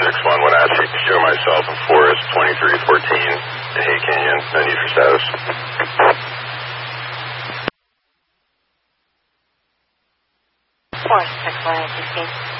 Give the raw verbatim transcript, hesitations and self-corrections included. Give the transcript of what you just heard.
six one would ask you to show myself in Forest twenty-three fourteen in Hay Canyon. No need for status. Forest six one eight sixteen.